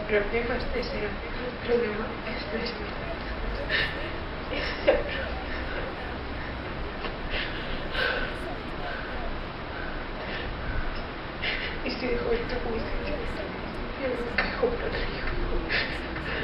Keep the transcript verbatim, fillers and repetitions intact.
problema es deseo, el problema es deseo. Y si dejo esto muy sencillo, yo me quejo por otra.